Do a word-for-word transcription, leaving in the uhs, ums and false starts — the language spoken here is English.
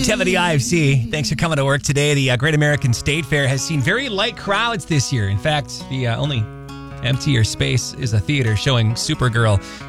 Tevity I F C, thanks for coming to work today. The uh, Great American State Fair has seen very light crowds this year. In fact, the uh, only emptier space is a theater showing Supergirl.